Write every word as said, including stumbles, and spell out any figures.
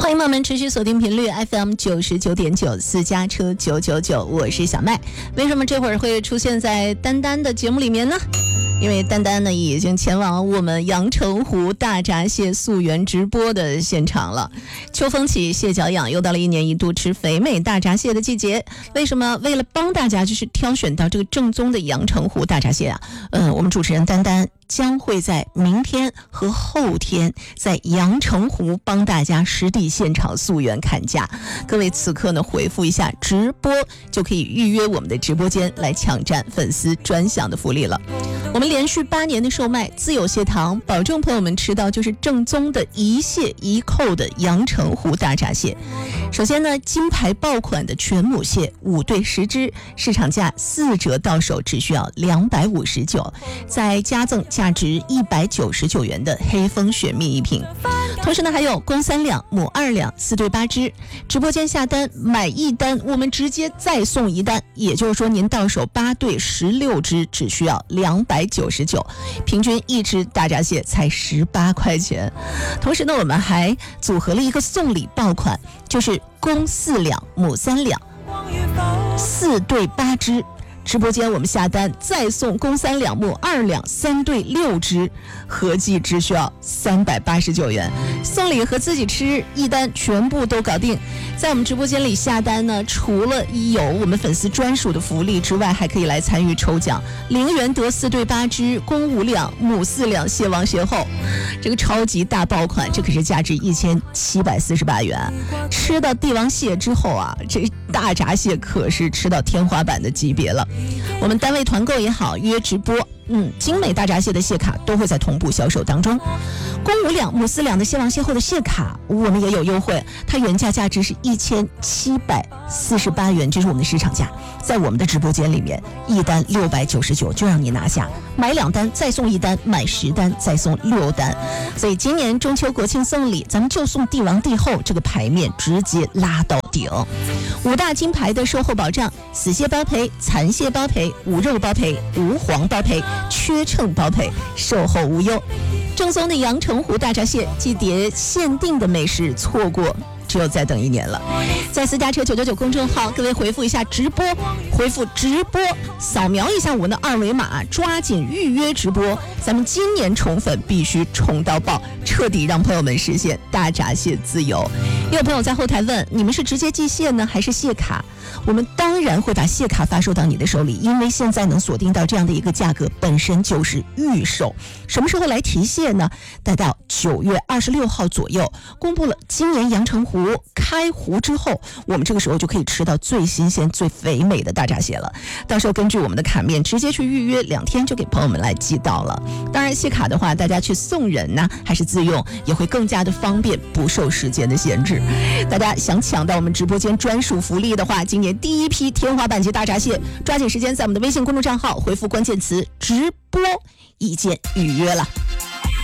欢迎朋友们持续锁定频率 F M 九十九点九私家车九九九，我是小麦。为什么这会儿会出现在丹丹的节目里面呢？因为丹丹呢已经前往我们阳澄湖大闸蟹溯源直播的现场了。秋风起，蟹脚痒，又到了一年一度吃肥美大闸蟹的季节。为什么？为了帮大家就是挑选到这个正宗的阳澄湖大闸蟹啊，嗯，我们主持人丹丹将会在明天和后天在阳澄湖帮大家实地现场溯源砍价。各位此刻呢回复一下直播，就可以预约我们的直播间来抢占粉丝专享的福利了。我们连续八年的售卖自有蟹糖，保证朋友们吃到就是正宗的一蟹一扣的阳澄湖大闸蟹。首先呢，金牌爆款的全母蟹五对十只，市场价四折到手只需要两百五十九，再加赠价值一百九十九元的黑蜂雪蜜一瓶。同时呢，还有公三两母二两四对八只，直播间下单买一单我们直接再送一单，也就是说您到手八对十六只只需要两百九十九，平均一只大闸蟹才十八块钱。同时呢，我们还组合了一个送礼爆款，就是公四两母三两四对八只，直播间我们下单再送公三两母二两三对六只，合计只需要三百八十九元。送礼和自己吃一单全部都搞定。在我们直播间里下单呢，除了有我们粉丝专属的福利之外，还可以来参与抽奖，零元得四对八只公五两母四两蟹王蟹后，这个超级大爆款，这可是价值一千七百四十八元。吃到帝王蟹之后啊，这大闸蟹可是吃到天花板的级别了。我们单位团购也好，约直播，嗯，精美大闸蟹的蟹卡都会在同步销售当中。公五两母四两的蟹王蟹后的蟹卡我们也有优惠，它原价价值是一千七百四十八元，这是我们的市场价，在我们的直播间里面一单六百九十九就让你拿下，买两单再送一单，买十单再送六单。所以今年中秋国庆送礼，咱们就送帝王帝后这个牌面直接拉到顶。五大金牌的售后保障，死蟹包赔，残蟹包赔，无肉包赔，无黄包赔，缺秤包赔，售后无忧。正宗的阳澄湖大闸蟹季节限定的美食，错过只有再等一年了。在私家车九九九公众号，各位回复一下直播，回复直播，扫描一下我们的二维码，抓紧预约直播。咱们今年宠粉必须宠到爆，彻底让朋友们实现大闸蟹自由。也有朋友在后台问，你们是直接寄蟹呢，还是蟹卡？我们当然会把蟹卡发售到你的手里，因为现在能锁定到这样的一个价格，本身就是预售。什么时候来提蟹呢？待到九月二十六号左右，公布了今年阳澄湖开湖之后，我们这个时候就可以吃到最新鲜、最肥美的大闸蟹了。到时候根据我们的卡面直接去预约，两天就给朋友们来寄到了。当然，蟹卡的话，大家去送人呢，还是自用，也会更加的方便，不受时间的限制。大家想抢到我们直播间专属福利的话，今年第一批天花板级大闸蟹，抓紧时间在我们的微信公众账号回复关键词直播，已见预约了。